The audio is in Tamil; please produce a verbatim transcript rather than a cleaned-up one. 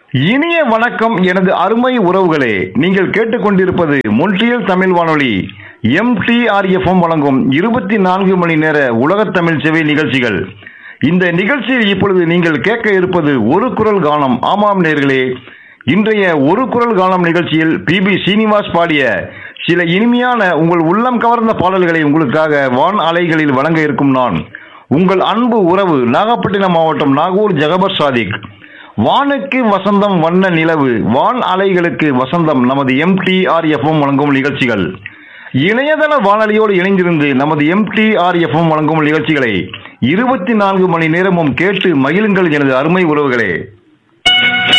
இனிய வணக்கம் எனது அருமை உறவுகளே, நீங்கள் கேட்டுக்கொண்டிருப்பது மொன்றியல் தமிழ் வானொலி M D R F M வழங்கும் இருபத்தி நான்கு மணி நேர உலகத் தமிழ் சேவை நிகழ்ச்சிகள். இந்த நிகழ்ச்சியில் இப்பொழுது நீங்கள் கேட்க இருப்பது ஒரு குரல் கானம். ஆமாம் நேயர்களே, இன்றைய ஒரு குரல் கானம் நிகழ்ச்சியில் பி பி சீனிவாஸ் பாடிய சில இனிமையான உங்கள் உள்ளம் கவர்ந்த பாடல்களை உங்களுக்காக வான் அலைகளில் வழங்க இருக்கும் நான் உங்கள் அன்பு உறவு நாகப்பட்டினம் மாவட்டம் நாகூர் ஜகபர் சாதிக். வானுக்கு வசந்தம் வண்ண நிலவு, வான் அலைகளுக்கு வசந்தம் நமது M D R F M வழங்கும் நிகழ்ச்சிகள். இணையதள வானொலியோடு இணைந்திருந்து நமது M D R F M வழங்கும் நிகழ்ச்சிகளை இருபத்தி நான்கு மணி நேரமும் கேட்டு மகிழுங்கள் எனது அருமை உறவுகளே.